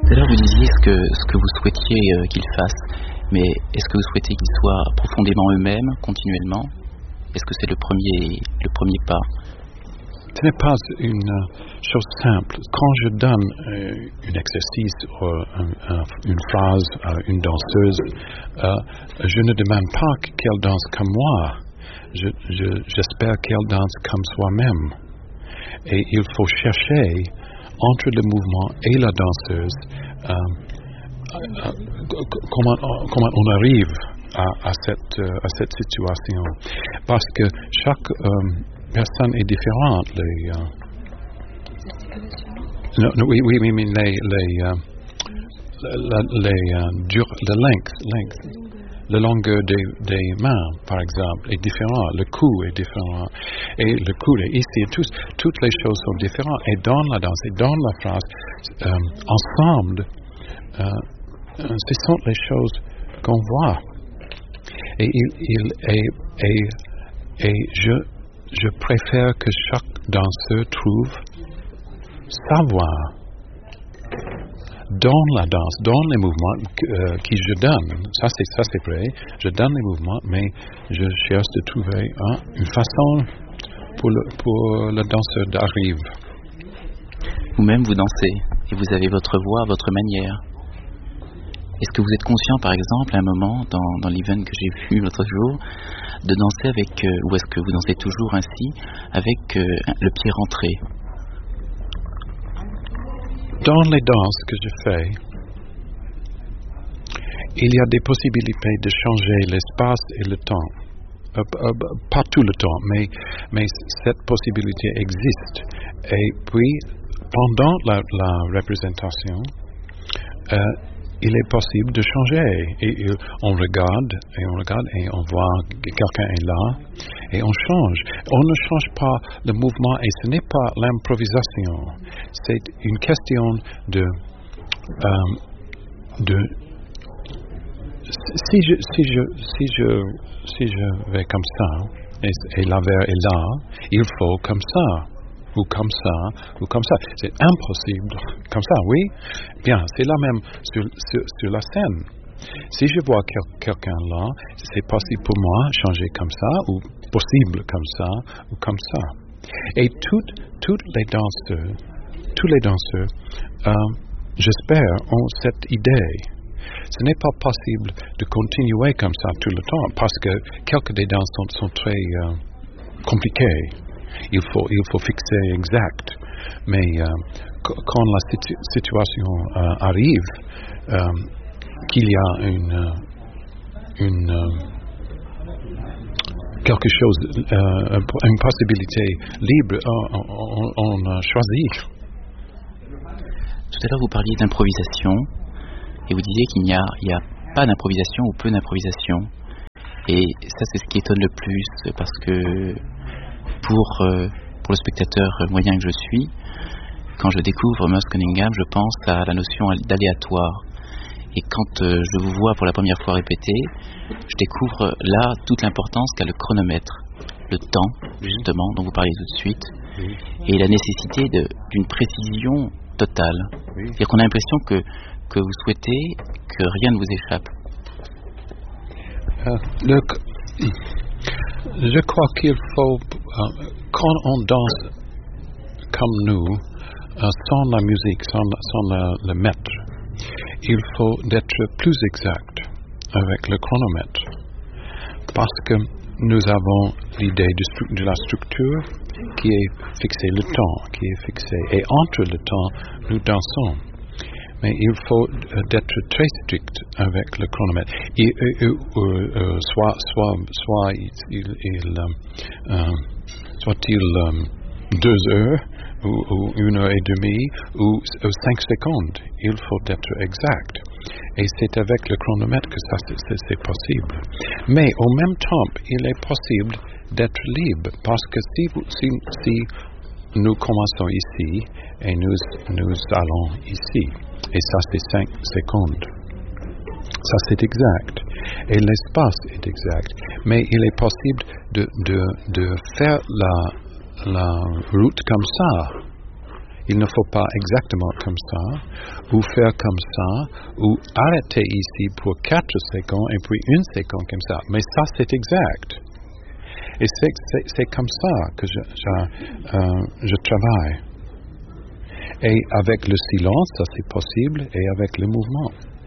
Tout à l'heure, vous disiez ce que vous souhaitiez qu'ils fassent, mais est-ce que vous souhaitez qu'ils soient profondément eux-mêmes, continuellement? Est-ce que c'est le premier pas? Ce n'est pas une chose simple. Quand je donne un exercice ou une phrase à une danseuse, je ne demande pas qu'elle danse comme moi. J'espère qu'elle danse comme soi-même. Et il faut chercher entre le mouvement et la danseuse comment on arrive à cette situation. Parce que chaque personne est différente. Oui, mais le length, la longueur des mains, par exemple, est différente. Le cou est différent. Et le cou est ici. Toutes les choses sont différentes. Et dans la danse, et dans la phrase, ensemble, ce sont les choses qu'on voit. Et je préfère que chaque danseur trouve sa voix dans la danse, dans les mouvements que je donne. Ça c'est vrai. Je donne les mouvements, mais je cherche de trouver une façon pour le danseur d'arriver. Vous-même, vous dansez et vous avez votre voix, votre manière. Est-ce que vous êtes conscient, par exemple, à un moment, dans l'event que j'ai vu l'autre jour, de danser avec, ou est-ce que vous dansez toujours ainsi, avec le pied rentré? Dans les danses que je fais, il y a des possibilités de changer l'espace et le temps. Pas tout le temps, mais cette possibilité existe. Et puis, pendant la représentation, il est possible de changer. Et on regarde et on voit que quelqu'un est là et on change. On ne change pas le mouvement et ce n'est pas l'improvisation. C'est une question de si je vais comme ça et la verre est là, il faut comme ça. Ou comme ça. C'est impossible. Comme ça, oui. Bien, c'est la même sur la scène. Si je vois quelqu'un là, c'est possible pour moi de changer comme ça, ou possible comme ça, ou comme ça. Et tous les danseurs, j'espère, ont cette idée. Ce n'est pas possible de continuer comme ça tout le temps, parce que quelques des danses sont très compliquées. Il faut fixer exact. Mais quand la situation arrive, qu'il y a quelque chose, une possibilité libre, on choisit. Tout à l'heure, vous parliez d'improvisation et vous disiez qu'il n'y a pas d'improvisation ou peu d'improvisation. Et ça, c'est ce qui étonne le plus, parce que pour le spectateur moyen que je suis, quand je découvre Merce Cunningham, je pense à la notion d'aléatoire. Et quand je vous vois pour la première fois répéter, je découvre là toute l'importance qu'a le chronomètre, le temps, justement, dont vous parlez tout de suite, et la nécessité d'une précision totale. C'est-à-dire qu'on a l'impression que vous souhaitez que rien ne vous échappe. Je crois qu'il faut, quand on danse comme nous, sans la musique, sans le maître, il faut être plus exact avec le chronomètre. Parce que nous avons l'idée de la structure qui est fixée, le temps qui est fixé. Et entre le temps, nous dansons. Mais il faut être très strict avec le chronomètre. Soit-il 2 heures, ou 1 heure et demie, ou 5 secondes. Il faut être exact. Et c'est avec le chronomètre que ça c'est possible. Mais en même temps, il est possible d'être libre. Parce que si nous commençons ici, et nous allons ici, et ça c'est 5 secondes. Ça c'est exact. Et l'espace est exact. Mais il est possible de faire la route comme ça. il ne faut pas exactement comme ça, ou faire comme ça, ou arrêter ici pour 4 secondes et puis 1 seconde comme ça. Mais ça, c'est exact. Et c'est comme ça que je travaille. Et avec le silence, ça c'est possible, et avec le mouvement.